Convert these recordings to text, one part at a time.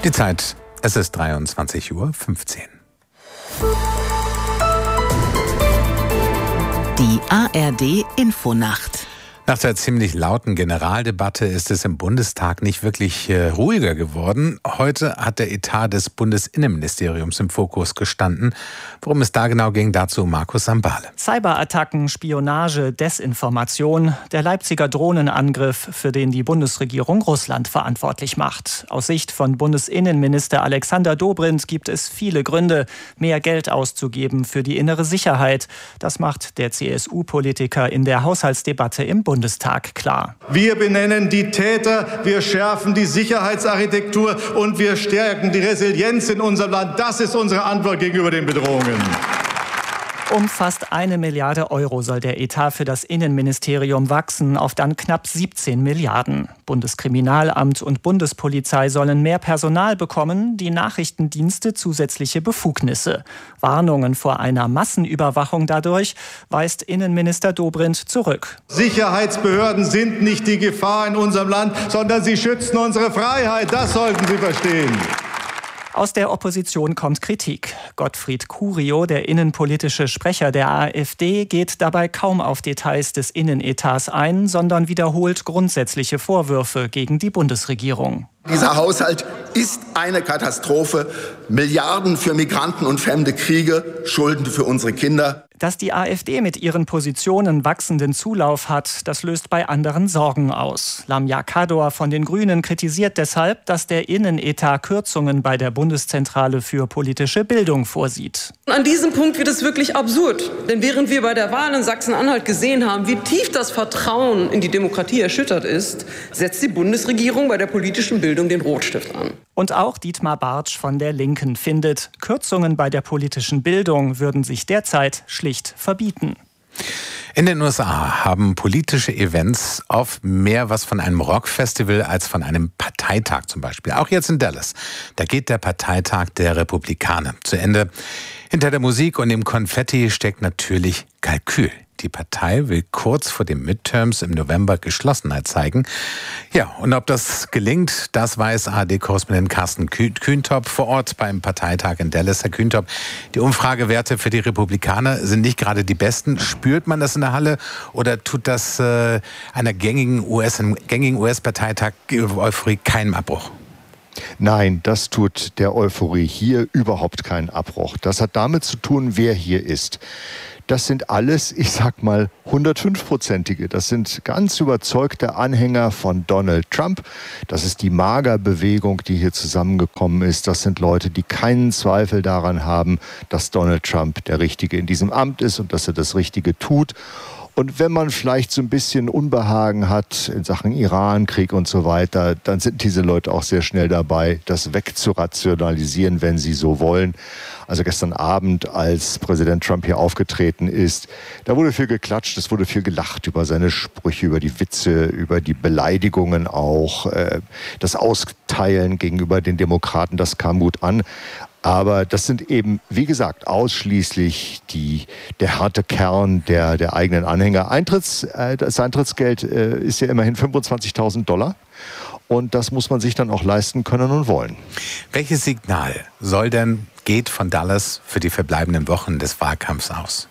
Die Zeit, es ist 23:15 Uhr. Die ARD-Infonacht. Nach der ziemlich lauten Generaldebatte ist es im Bundestag nicht wirklich ruhiger geworden. Heute hat der Etat des Bundesinnenministeriums im Fokus gestanden. Worum es da genau ging, dazu Markus Sambale. Cyberattacken, Spionage, Desinformation, der Leipziger Drohnenangriff, für den die Bundesregierung Russland verantwortlich macht. Aus Sicht von Bundesinnenminister Alexander Dobrindt gibt es viele Gründe, mehr Geld auszugeben für die innere Sicherheit. Das macht der CSU-Politiker in der Haushaltsdebatte im Bundestag klar. Wir benennen die Täter, wir schärfen die Sicherheitsarchitektur und wir stärken die Resilienz in unserem Land. Das ist unsere Antwort gegenüber den Bedrohungen. Um fast 1 Milliarde Euro soll der Etat für das Innenministerium wachsen, auf dann knapp 17 Milliarden. Bundeskriminalamt und Bundespolizei sollen mehr Personal bekommen, die Nachrichtendienste zusätzliche Befugnisse. Warnungen vor einer Massenüberwachung dadurch weist Innenminister Dobrindt zurück. Sicherheitsbehörden sind nicht die Gefahr in unserem Land, sondern sie schützen unsere Freiheit. Das sollten Sie verstehen. Aus der Opposition kommt Kritik. Gottfried Curio, der innenpolitische Sprecher der AfD, geht dabei kaum auf Details des Innenetats ein, sondern wiederholt grundsätzliche Vorwürfe gegen die Bundesregierung. Dieser Haushalt ist eine Katastrophe. Milliarden für Migranten und fremde Kriege, Schulden für unsere Kinder. Dass die AfD mit ihren Positionen wachsenden Zulauf hat, das löst bei anderen Sorgen aus. Lamia Kador von den Grünen kritisiert deshalb, dass der Innenetat Kürzungen bei der Bundeszentrale für politische Bildung vorsieht. An diesem Punkt wird es wirklich absurd. Denn während wir bei der Wahl in Sachsen-Anhalt gesehen haben, wie tief das Vertrauen in die Demokratie erschüttert ist, setzt die Bundesregierung bei der politischen Bildung den Rotstift an. Und auch Dietmar Bartsch von der Linken findet, Kürzungen bei der politischen Bildung würden sich derzeit schlicht verbieten. In den USA haben politische Events oft mehr was von einem Rockfestival als von einem Parteitag zum Beispiel. Auch jetzt in Dallas. Da geht der Parteitag der Republikaner zu Ende. Hinter der Musik und dem Konfetti steckt natürlich Kalkül. Die Partei will kurz vor den Midterms im November Geschlossenheit zeigen. Ja, und ob das gelingt, das weiß ARD-Korrespondent Carsten Kühntop vor Ort beim Parteitag in Dallas. Herr Kühntop, die Umfragewerte für die Republikaner sind nicht gerade die besten. Spürt man das in der Halle oder tut das einer gängigen US-Parteitag Euphorie keinen Abbruch? Nein, das tut der Euphorie hier überhaupt keinen Abbruch. Das hat damit zu tun, wer hier ist. Das sind alles, ich sag mal, 105-prozentige. Das sind ganz überzeugte Anhänger von Donald Trump. Das ist die MAGA-Bewegung, die hier zusammengekommen ist. Das sind Leute, die keinen Zweifel daran haben, dass Donald Trump der Richtige in diesem Amt ist und dass er das Richtige tut. Und wenn man vielleicht so ein bisschen Unbehagen hat in Sachen Iran-Krieg und so weiter, dann sind diese Leute auch sehr schnell dabei, das wegzurationalisieren, wenn sie so wollen. Also gestern Abend, als Präsident Trump hier aufgetreten ist, da wurde viel geklatscht, es wurde viel gelacht über seine Sprüche, über die Witze, über die Beleidigungen auch. Das Austeilen gegenüber den Demokraten, das kam gut an. Aber das sind eben, wie gesagt, ausschließlich der harte Kern der eigenen Anhänger. Das Eintrittsgeld ist ja immerhin $25.000. Und das muss man sich dann auch leisten können und wollen. Welches Signal geht von Dallas für die verbleibenden Wochen des Wahlkampfs aus?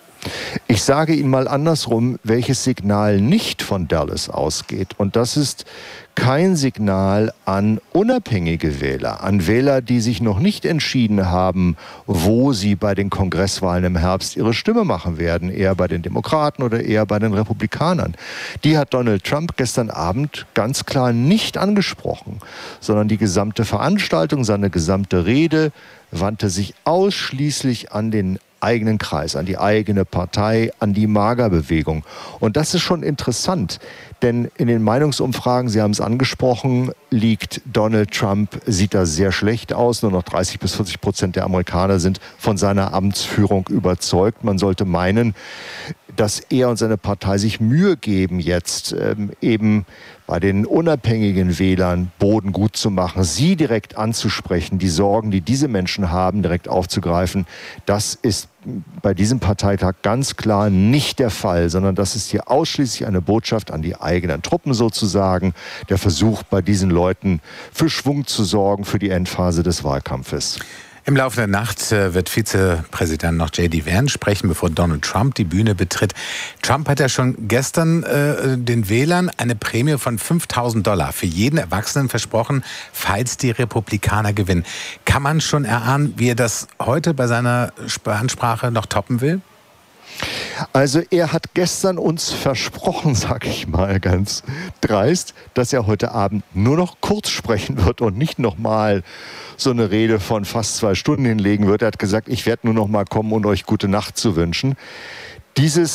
Ich sage Ihnen mal andersrum, welches Signal nicht von Dallas ausgeht. Und das ist kein Signal an unabhängige Wähler, an Wähler, die sich noch nicht entschieden haben, wo sie bei den Kongresswahlen im Herbst ihre Stimme machen werden, eher bei den Demokraten oder eher bei den Republikanern. Die hat Donald Trump gestern Abend ganz klar nicht angesprochen, sondern die gesamte Veranstaltung, seine gesamte Rede wandte sich ausschließlich an den eigenen Kreis, an die eigene Partei, an die MAGA-Bewegung. Und das ist schon interessant, denn in den Meinungsumfragen, Sie haben es angesprochen, liegt Donald Trump, sieht da sehr schlecht aus. Nur noch 30-40% der Amerikaner sind von seiner Amtsführung überzeugt. Man sollte meinen, dass er und seine Partei sich Mühe geben, jetzt eben bei den unabhängigen Wählern Boden gut zu machen, sie direkt anzusprechen, die Sorgen, die diese Menschen haben, direkt aufzugreifen. Das ist bei diesem Parteitag ganz klar nicht der Fall, sondern das ist hier ausschließlich eine Botschaft an die eigenen Truppen sozusagen, der Versuch, bei diesen Leuten für Schwung zu sorgen für die Endphase des Wahlkampfes. Im Laufe der Nacht wird Vizepräsident noch J.D. Vance sprechen, bevor Donald Trump die Bühne betritt. Trump hat ja schon gestern den Wählern eine Prämie von $5.000 für jeden Erwachsenen versprochen, falls die Republikaner gewinnen. Kann man schon erahnen, wie er das heute bei seiner Ansprache noch toppen will? Also er hat gestern uns versprochen, sage ich mal ganz dreist, dass er heute Abend nur noch kurz sprechen wird und nicht nochmal so eine Rede von fast 2 Stunden hinlegen wird. Er hat gesagt, ich werde nur noch mal kommen, um euch gute Nacht zu wünschen. Diese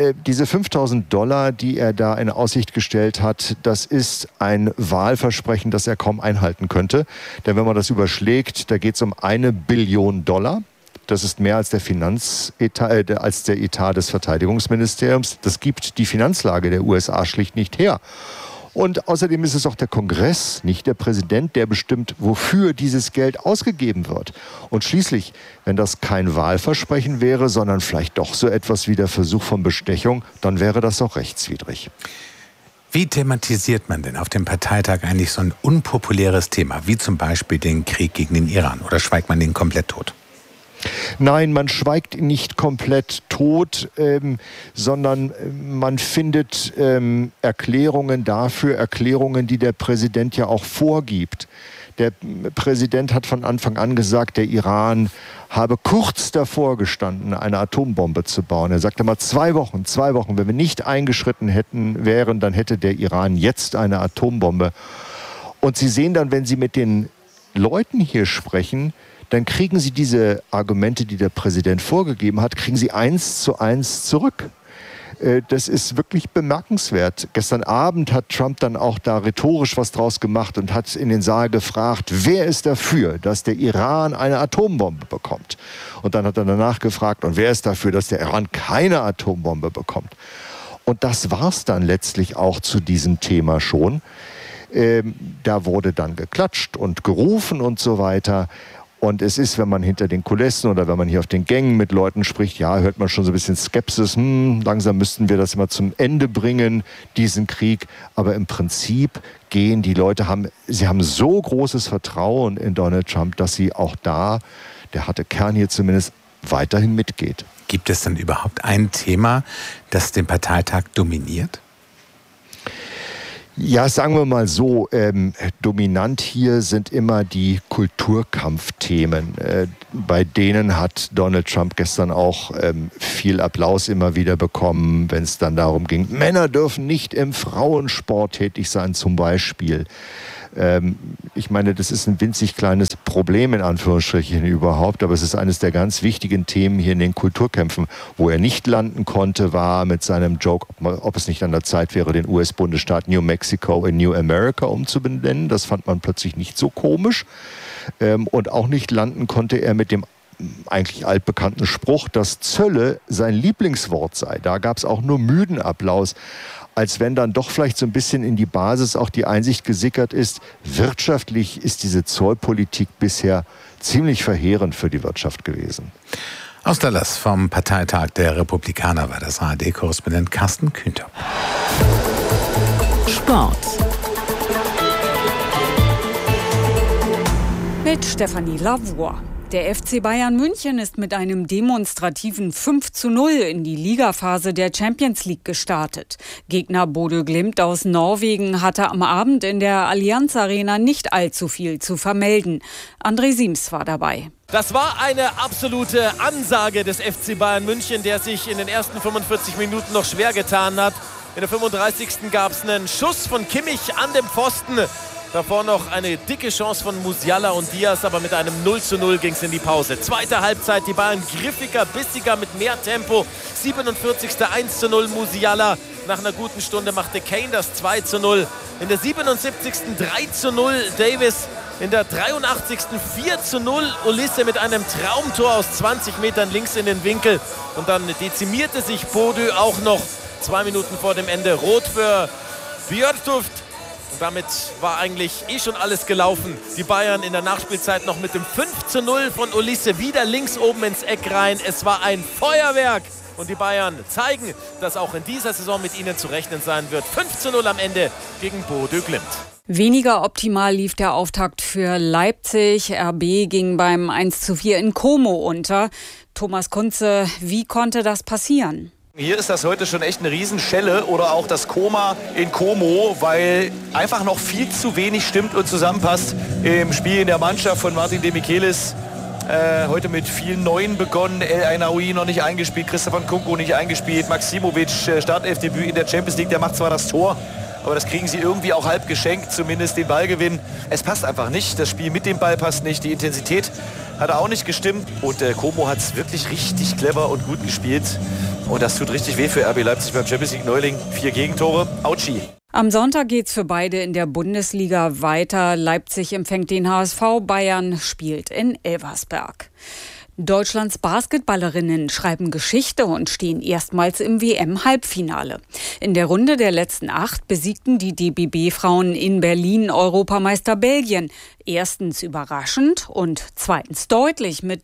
$5.000, die er da in Aussicht gestellt hat, das ist ein Wahlversprechen, das er kaum einhalten könnte. Denn wenn man das überschlägt, da geht es um $1 Billion. Das ist mehr als der als der Etat des Verteidigungsministeriums. Das gibt die Finanzlage der USA schlicht nicht her. Und außerdem ist es auch der Kongress, nicht der Präsident, der bestimmt, wofür dieses Geld ausgegeben wird. Und schließlich, wenn das kein Wahlversprechen wäre, sondern vielleicht doch so etwas wie der Versuch von Bestechung, dann wäre das auch rechtswidrig. Wie thematisiert man denn auf dem Parteitag eigentlich so ein unpopuläres Thema, wie zum Beispiel den Krieg gegen den Iran? Oder schweigt man den komplett tot? Nein, man schweigt ihn nicht komplett tot, sondern man findet Erklärungen dafür, Erklärungen, die der Präsident ja auch vorgibt. Der Präsident hat von Anfang an gesagt, der Iran habe kurz davor gestanden, eine Atombombe zu bauen. Er sagte mal 2 Wochen, wenn wir nicht eingeschritten wären, dann hätte der Iran jetzt eine Atombombe. Und Sie sehen dann, wenn Sie mit den Leuten hier sprechen, dann kriegen Sie diese Argumente, die der Präsident vorgegeben hat, kriegen Sie 1:1 zurück. Das ist wirklich bemerkenswert. Gestern Abend hat Trump dann auch da rhetorisch was draus gemacht und hat in den Saal gefragt, wer ist dafür, dass der Iran eine Atombombe bekommt? Und dann hat er danach gefragt, und wer ist dafür, dass der Iran keine Atombombe bekommt? Und das war's dann letztlich auch zu diesem Thema schon. Da wurde dann geklatscht und gerufen und so weiter. Und es ist, wenn man hinter den Kulissen oder wenn man hier auf den Gängen mit Leuten spricht, ja, hört man schon so ein bisschen Skepsis. Langsam müssten wir das immer zum Ende bringen, diesen Krieg. Aber im Prinzip gehen die Leute, sie haben so großes Vertrauen in Donald Trump, dass sie auch da, der harte Kern hier zumindest, weiterhin mitgeht. Gibt es denn überhaupt ein Thema, das den Parteitag dominiert? Ja, sagen wir mal so, dominant hier sind immer die Kulturkampfthemen. Bei denen hat Donald Trump gestern auch viel Applaus immer wieder bekommen, wenn es dann darum ging, Männer dürfen nicht im Frauensport tätig sein zum Beispiel. Ich meine, das ist ein winzig kleines Problem in Anführungsstrichen überhaupt, aber es ist eines der ganz wichtigen Themen hier in den Kulturkämpfen. Wo er nicht landen konnte, war mit seinem Joke, ob es nicht an der Zeit wäre, den US-Bundesstaat New Mexico in New America umzubenennen. Das fand man plötzlich nicht so komisch. Und auch nicht landen konnte er mit dem eigentlich altbekannten Spruch, dass Zölle sein Lieblingswort sei. Da gab es auch nur müden Applaus, als wenn dann doch vielleicht so ein bisschen in die Basis auch die Einsicht gesickert ist, wirtschaftlich ist diese Zollpolitik bisher ziemlich verheerend für die Wirtschaft gewesen. Aus Dallas vom Parteitag der Republikaner war das ARD-Korrespondent Carsten Kühnter. Sport. Mit Stefanie Lavour. Der FC Bayern München ist mit einem demonstrativen 5:0 in die Ligaphase der Champions League gestartet. Gegner Bodø Glimt aus Norwegen hatte am Abend in der Allianz Arena nicht allzu viel zu vermelden. André Siems war dabei. Das war eine absolute Ansage des FC Bayern München, der sich in den ersten 45 Minuten noch schwer getan hat. In der 35. gab es einen Schuss von Kimmich an dem Pfosten. Davor noch eine dicke Chance von Musiala und Diaz, aber mit einem 0:0 ging es in die Pause. Zweite Halbzeit, die Bayern griffiger, bissiger, mit mehr Tempo. 47. 1:0 Musiala. Nach einer guten Stunde machte Kane das 2:0. In der 77. 3:0 Davis. In der 83. 4:0. Ulisse mit einem Traumtor aus 20 Metern links in den Winkel. Und dann dezimierte sich Bodø auch noch 2 Minuten vor dem Ende. Rot für Bjørtuft. Und damit war eigentlich schon alles gelaufen. Die Bayern in der Nachspielzeit noch mit dem 5:0 von Ulisse wieder links oben ins Eck rein. Es war ein Feuerwerk. Und die Bayern zeigen, dass auch in dieser Saison mit ihnen zu rechnen sein wird. 5:0 am Ende gegen Bodø Glimt. Weniger optimal lief der Auftakt für Leipzig. RB ging beim 1:4 in Como unter. Thomas Kunze, wie konnte das passieren? Hier ist das heute schon echt eine Riesenschelle oder auch das Koma in Como, weil einfach noch viel zu wenig stimmt und zusammenpasst im Spiel in der Mannschaft von Martin Demichelis. Heute mit vielen Neuen begonnen. El Ainaoui noch nicht eingespielt, Christopher Nkunku nicht eingespielt, Maximovic Startelfdebüt in der Champions League, der macht zwar das Tor, aber das kriegen sie irgendwie auch halb geschenkt, zumindest den Ballgewinn. Es passt einfach nicht, das Spiel mit dem Ball passt nicht, die Intensität hat auch nicht gestimmt und Como hat es wirklich richtig clever und gut gespielt. Und das tut richtig weh für RB Leipzig beim Champions League Neuling. 4 Gegentore, Autschi. Am Sonntag geht's für beide in der Bundesliga weiter. Leipzig empfängt den HSV, Bayern spielt in Elversberg. Deutschlands Basketballerinnen schreiben Geschichte und stehen erstmals im WM-Halbfinale. In der Runde der letzten 8 besiegten die DBB-Frauen in Berlin Europameister Belgien. Erstens überraschend und zweitens deutlich mit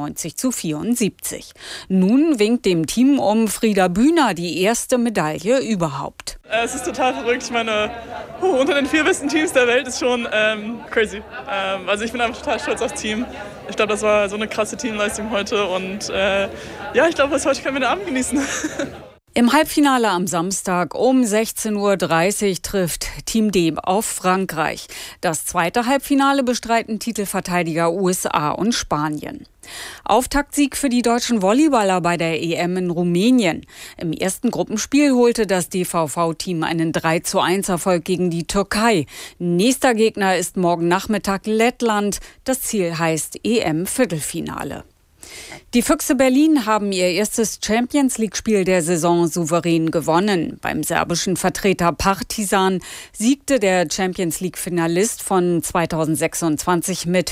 93:74. Nun winkt dem Team um Frieda Bühner die erste Medaille überhaupt. Es ist total verrückt. Ich meine, unter den 4 besten Teams der Welt ist schon crazy. Also ich bin einfach total stolz aufs Team. Ich glaube, das war so eine krasse Teamleistung heute und ich glaube, heute können wir den Abend genießen. Im Halbfinale am Samstag um 16:30 Uhr trifft Team D auf Frankreich. Das zweite Halbfinale bestreiten Titelverteidiger USA und Spanien. Auftaktsieg für die deutschen Volleyballer bei der EM in Rumänien. Im ersten Gruppenspiel holte das DVV-Team einen 3:1 gegen die Türkei. Nächster Gegner ist morgen Nachmittag Lettland. Das Ziel heißt EM-Viertelfinale. Die Füchse Berlin haben ihr erstes Champions-League-Spiel der Saison souverän gewonnen. Beim serbischen Vertreter Partizan siegte der Champions-League-Finalist von 2026 mit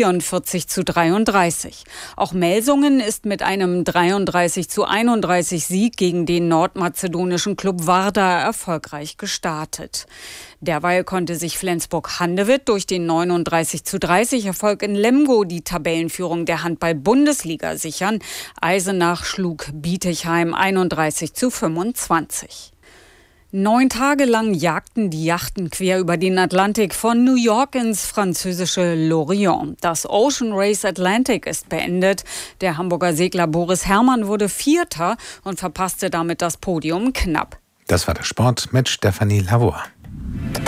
44:33. Auch Melsungen ist mit einem 33:31 Sieg gegen den nordmazedonischen Klub Vardar erfolgreich gestartet. Derweil konnte sich Flensburg-Handewitt durch den 39:30 Erfolg in Lemgo die Tabellenführung der Handball-Bundesliga sichern. Eisenach schlug Bietigheim 31:25. 9 Tage lang jagten die Yachten quer über den Atlantik von New York ins französische Lorient. Das Ocean Race Atlantic ist beendet. Der Hamburger Segler Boris Herrmann wurde Vierter und verpasste damit das Podium knapp. Das war der Sport mit Stefanie Lavoie.